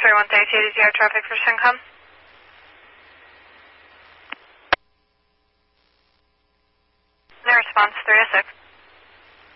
3132, did you have traffic for Syncom? No response, 306.